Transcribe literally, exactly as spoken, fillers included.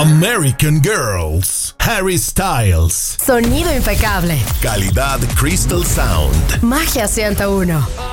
American Girls, Harry Styles. Sonido impecable. Calidad Crystal Sound. Magia ciento uno.